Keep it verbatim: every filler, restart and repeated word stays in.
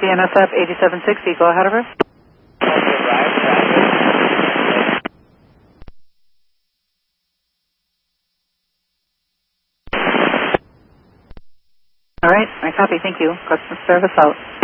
B N S F eighty-seven sixty, go ahead of her. All right, I copy, thank you. Customer service out.